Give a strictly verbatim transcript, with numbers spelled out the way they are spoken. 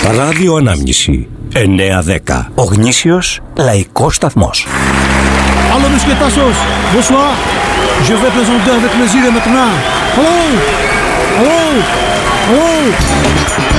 Ράδιο Ανάμνηση εννιά δέκα. Ο γνήσιος λαϊκός σταθμός. Alors, monsieur Tassos, bonsoir. Je vais présenter avec plaisir et maintenant. Allô? Allô? Allô?